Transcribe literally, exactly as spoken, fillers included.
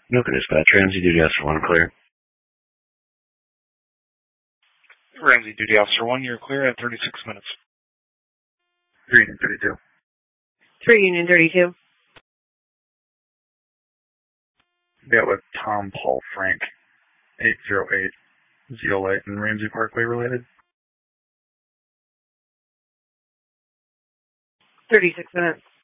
Milka Dispatch, Ramsey Duty Officer one, clear. Ramsey Duty Officer one, you're clear at thirty-six minutes. three Union thirty-two. three Union thirty-two. Yeah, with Tom Paul Frank, eight zero eight, Zeolite and Ramsey Parkway related. thirty-six minutes.